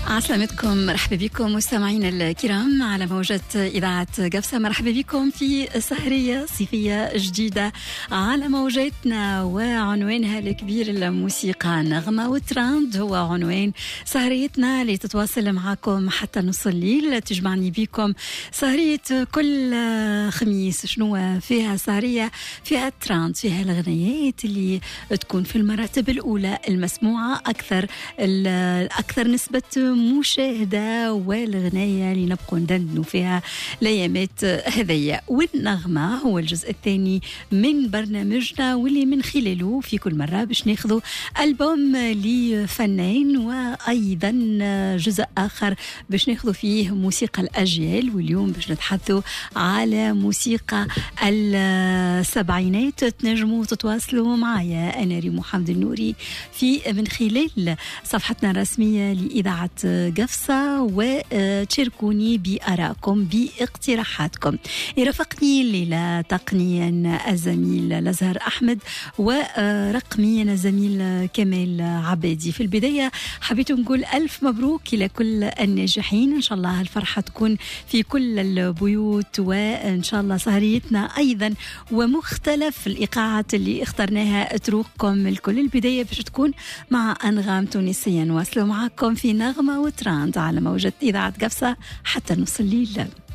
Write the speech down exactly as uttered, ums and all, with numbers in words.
عسلامتكم، مرحبا بكم مستمعينا الكرام على موجة إذاعة قفصة. مرحبا بكم في سهرية صيفية جديدة على موجتنا، وعنوانها الكبير الموسيقى نغمة وتراند هو عنوان سهريتنا اللي تتواصل معكم حتى نص الليل. تجمعني بكم سهرية كل خميس. شنو فيها؟ سهرية فيها تراند، فيها الغنيات اللي تكون في المراتب الأولى المسموعة أكثر الأكثر نسبة مشاهدة، والغناية اللي نبقوا ندندنوا فيها الأيامات هذية. والنغمة هو الجزء الثاني من برنامجنا، واللي من خلاله في كل مرة باش ناخذوا ألبوم لفنان، وأيضا جزء آخر باش ناخذوا فيه موسيقى الأجيال. واليوم باش نتحدثوا على موسيقى السبعينات. تنجموا تتواصلوا معايا أنا ريم محمد النوري في من خلال صفحتنا الرسمية لإذاعة قفصة، وتشاركوني بآرائكم باقتراحاتكم. يرافقني الليلة تقنيا الزميل الأزهر أحمد، ورقميا الزميل كمال عبادي. في البداية حبيت نقول ألف مبروك إلى كل الناجحين، إن شاء الله الفرحة تكون في كل البيوت، وإن شاء الله سهريتنا أيضا ومختلف الإيقاعات اللي اخترناها تروقكم الكل. البداية باش تكون مع أنغام تونسية، نواصلوا معكم في نغمة وتراند على موجة إذاعة قفصة حتى نص الليل.